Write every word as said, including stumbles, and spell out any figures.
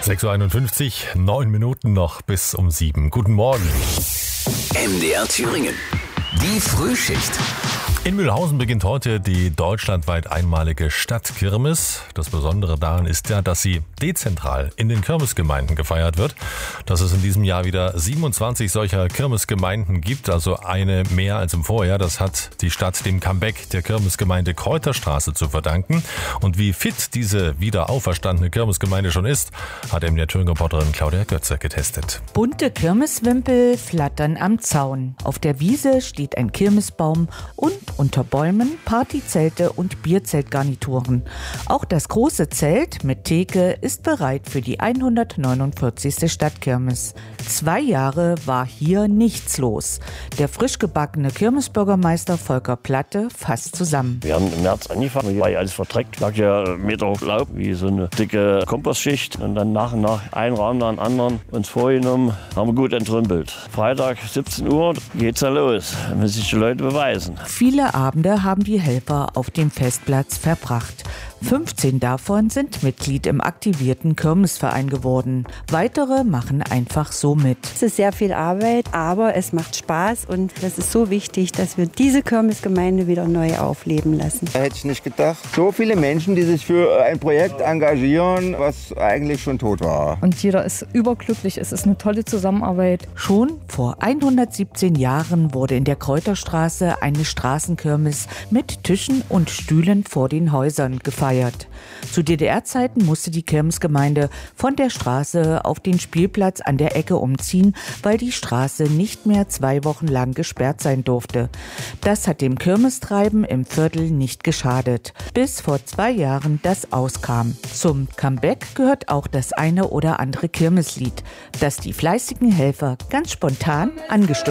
sechs Uhr einundfünfzig, neun Minuten noch bis um sieben. Guten Morgen. M D R Thüringen. Die Frühschicht. In Mühlhausen beginnt heute die deutschlandweit einmalige Stadtkirmes. Das Besondere daran ist ja, dass sie dezentral in den Kirmesgemeinden gefeiert wird. Dass es in diesem Jahr wieder siebenundzwanzig solcher Kirmesgemeinden gibt, also eine mehr als im Vorjahr. Das hat die Stadt dem Comeback der Kirmesgemeinde Kräuterstraße zu verdanken. Und wie fit diese wieder auferstandene Kirmesgemeinde schon ist, hat M D R Thüringen-Reporterin Claudia Götze getestet. Bunte Kirmeswimpel flattern am Zaun. Auf der Wiese steht ein Kirmesbaum und unter Bäumen Partyzelte und Bierzeltgarnituren. Auch das große Zelt mit Theke ist bereit für die hundertneunundvierzigste Stadtkirmes. Zwei Jahre war hier nichts los. Der frisch gebackene Kirmesbürgermeister Volker Platte fasst zusammen. Wir haben im März angefangen, hier war ja alles verdreckt, lag ja Meter hoch Laub, wie so eine dicke Kompostschicht. Und dann nach und nach einen Raum nach dem anderen uns vorgenommen, haben wir gut entrümpelt. Freitag siebzehn Uhr geht's ja los, da müssen sich die Leute beweisen. Viele Abende haben die Helfer auf dem Festplatz verbracht. fünfzehn davon sind Mitglied im aktivierten Kirmesverein geworden. Weitere machen einfach so mit. Es ist sehr viel Arbeit, aber es macht Spaß und das ist so wichtig, dass wir diese Kirmesgemeinde wieder neu aufleben lassen. Da hätte ich nicht gedacht, so viele Menschen, die sich für ein Projekt engagieren, was eigentlich schon tot war. Und jeder ist überglücklich, es ist eine tolle Zusammenarbeit. Schon vor hundertsiebzehn Jahren wurde in der Kräuterstraße eine Straßenkirmes mit Tischen und Stühlen vor den Häusern gefeiert. Zu D D R-Zeiten musste die Kirmesgemeinde von der Straße auf den Spielplatz an der Ecke umziehen, weil die Straße nicht mehr zwei Wochen lang gesperrt sein durfte. Das hat dem Kirmestreiben im Viertel nicht geschadet, bis vor zwei Jahren das auskam. Zum Comeback gehört auch das eine oder andere Kirmeslied, das die fleißigen Helfer ganz spontan angestimmt